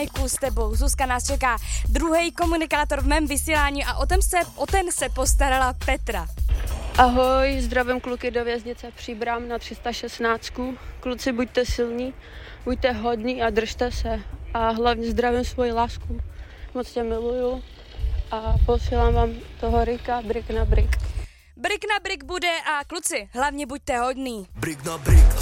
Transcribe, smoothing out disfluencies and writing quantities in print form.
Majku, s tebou. Zuzka, nás čeká druhý komunikátor v mém vysílání a o ten se postarala Petra. Ahoj, zdravím kluky do věznice Příbram na 316. Kluci, buďte silní, buďte hodní a držte se. A hlavně zdravím svoji lásku. Moc tě miluju a posílám vám toho Rika, Brick na Brick. Brick na Brick bude a kluci, hlavně buďte hodný. Brick na Brick.